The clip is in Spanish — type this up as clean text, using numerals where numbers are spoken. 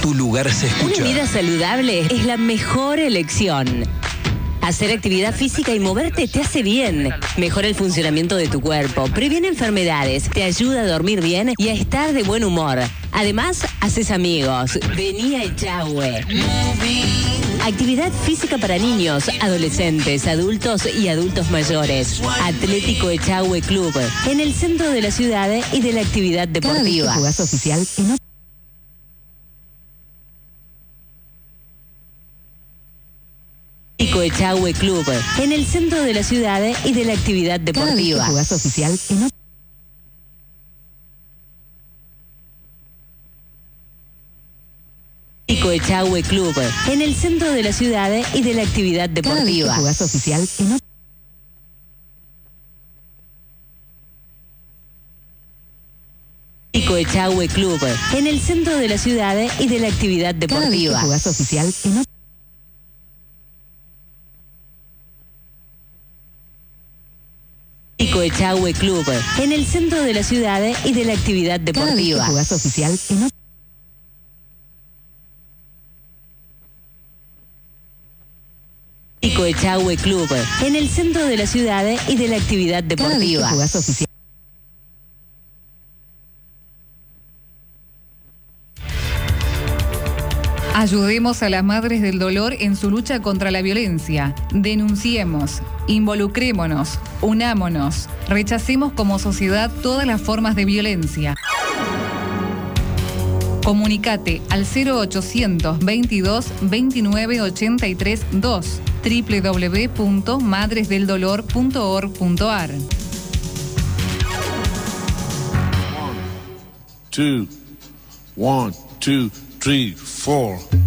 tu lugar se escucha. Una vida saludable es la mejor elección. Hacer actividad física y moverte te hace bien. Mejora el funcionamiento de tu cuerpo, previene enfermedades, te ayuda a dormir bien y a estar de buen humor. Además, haces amigos. Vení a Echagüe. Actividad física para niños, adolescentes, adultos y adultos mayores. Atlético Echagüe Club, en el centro de la ciudad y de la actividad deportiva. Cada vez que jugás oficial en Echagüe Club, en el centro de la ciudad y de la actividad deportiva. Cada vez que jugás oficial en Echagüe Club, en el centro de la ciudad y de la actividad deportiva. Cada vez que jugás oficial en Echagüe Club, en el centro de la ciudad y de la actividad Cada vez que deportiva. jugás oficial en Echagüe Club, en el centro de la ciudad y de la actividad Cada vez que deportiva. jugás oficial en Echagüe Club, en el centro de la ciudad y de la actividad Cada vez que deportiva. jugás oficial. Ayudemos a las madres del dolor en su lucha contra la violencia. Denunciemos, involucrémonos, unámonos, rechacemos como sociedad todas las formas de violencia. Comunicate al 0800 22 29 83 2 www.madresdeldolor.org.ar. 1, 2, 3, 4